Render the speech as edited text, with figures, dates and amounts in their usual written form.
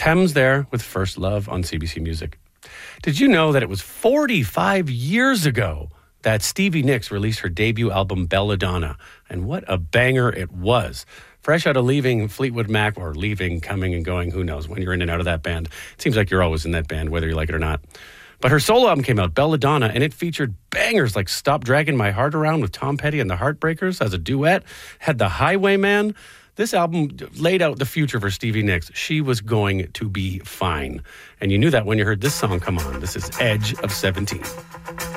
Thames there with First Love on CBC Music. Did you know that it was 45 years ago that Stevie Nicks released her debut album, Belladonna? And what a banger it was. Fresh out of leaving Fleetwood Mac, or leaving, coming and going, who knows, when you're in and out of that band. It seems like you're always in that band, whether you like it or not. But her solo album came out, Belladonna, and it featured bangers like Stop Dragging My Heart Around with Tom Petty and the Heartbreakers as a duet, had The Highwayman. This album laid out the future for Stevie Nicks. She was going to be fine. And you knew that when you heard this song come on. This is Edge of 17.